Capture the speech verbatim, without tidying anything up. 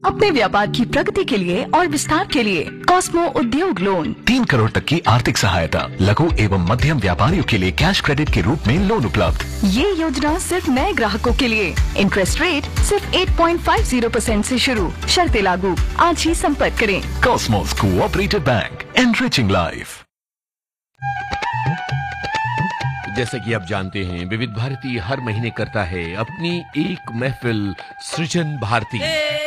अपने व्यापार की प्रगति के लिए और विस्तार के लिए कॉस्मो उद्योग लोन। तीन करोड़ तक की आर्थिक सहायता, लघु एवं मध्यम व्यापारियों के लिए कैश क्रेडिट के रूप में लोन उपलब्ध। ये योजना सिर्फ नए ग्राहकों के लिए। इंटरेस्ट रेट सिर्फ आठ पॉइंट पाँच शून्य परसेंट से शुरू, शर्तें लागू। आज ही संपर्क करें। Cosmos cooperative bank, enriching life. जैसे कि आप जानते हैं, विविध भारती हर महीने करता है अपनी एक महफिल सृजन भारती।